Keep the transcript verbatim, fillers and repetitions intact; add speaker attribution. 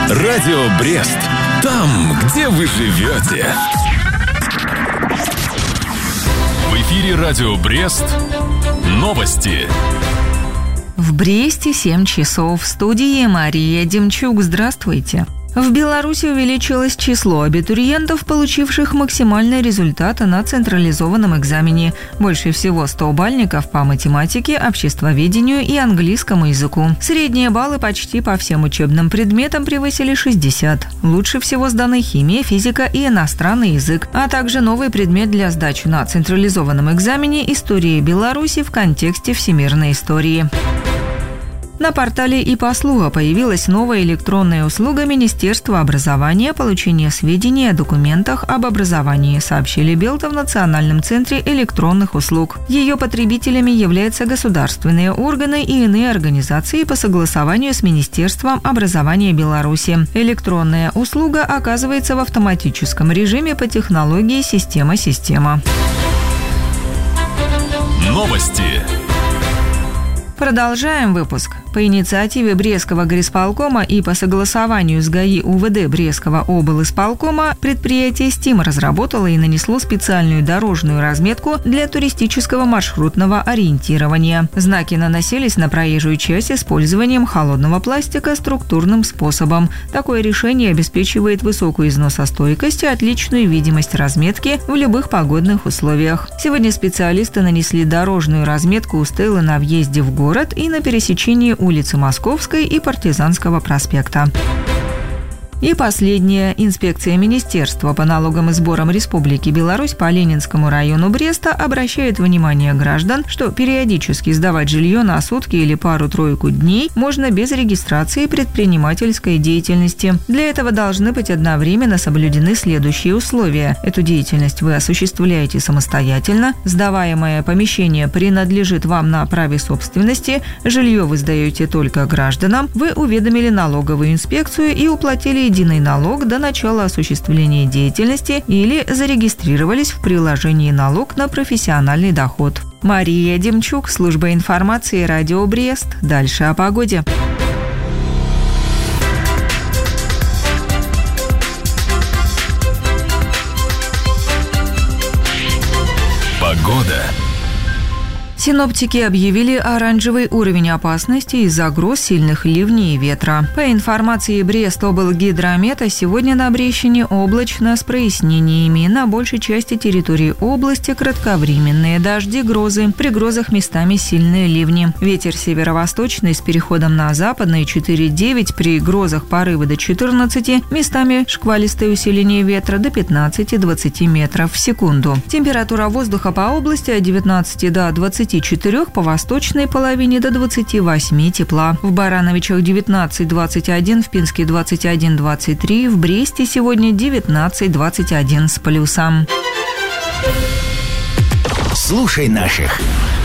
Speaker 1: Радио Брест. Там, где вы живете. В эфире Радио Брест. Новости.
Speaker 2: В Бресте семь часов. В студии Мария Демчук. Здравствуйте. В Беларуси увеличилось число абитуриентов, получивших максимальные результаты на централизованном экзамене. Больше всего сто бальников по математике, обществоведению и английскому языку. Средние баллы почти по всем учебным предметам превысили шестьдесят. Лучше всего сданы химия, физика и иностранный язык, а также новый предмет для сдачи на централизованном экзамене «История Беларуси» в контексте всемирной истории. На портале ИПослуга появилась новая электронная услуга Министерства образования получения сведений о документах об образовании, сообщили Белта в Национальном центре электронных услуг. Ее потребителями являются государственные органы и иные организации по согласованию с Министерством образования Беларуси. Электронная услуга оказывается в автоматическом режиме по технологии «Система-система».
Speaker 1: Новости.
Speaker 2: Продолжаем выпуск. По инициативе Брестского горисполкома и по согласованию с ГАИ УВД Брестского облисполкома предприятие «Стим» разработало и нанесло специальную дорожную разметку для туристического маршрутного ориентирования. Знаки наносились на проезжую часть использованием холодного пластика структурным способом. Такое решение обеспечивает высокую износостойкость и отличную видимость разметки в любых погодных условиях. Сегодня специалисты нанесли дорожную разметку у стелы на въезде в город город и на пересечении улицы Московской и Партизанского проспекта. И последнее. Инспекция Министерства по налогам и сборам Республики Беларусь по Ленинскому району Бреста обращает внимание граждан, что периодически сдавать жилье на сутки или пару-тройку дней можно без регистрации предпринимательской деятельности. Для этого должны быть одновременно соблюдены следующие условия. Эту деятельность вы осуществляете самостоятельно, сдаваемое помещение принадлежит вам на праве собственности, жилье вы сдаете только гражданам, вы уведомили налоговую инспекцию и уплатили единый налог до начала осуществления деятельности или зарегистрировались в приложении «Налог на профессиональный доход». Мария Демчук, служба информации «Радио Брест». Дальше о погоде.
Speaker 1: Погода.
Speaker 2: Синоптики объявили оранжевый уровень опасности из-за гроз, сильных ливней и ветра. По информации Брест-облгидромета, сегодня на Брещине облачно с прояснениями. На большей части территории области кратковременные дожди, грозы. При грозах местами сильные ливни. Ветер северо-восточный с переходом на западный четыре девять, при грозах порывы до четырнадцати, местами шквалистое усиление ветра до пятнадцати-двадцати метров в секунду. Температура воздуха по области от девятнадцати до двадцати четырёх, по восточной половине до двадцати восьми тепла. В Барановичах девятнадцать двадцать один, в Пинске двадцать один двадцать три, в Бресте сегодня девятнадцать двадцать один с плюсом.
Speaker 3: Слушай наших.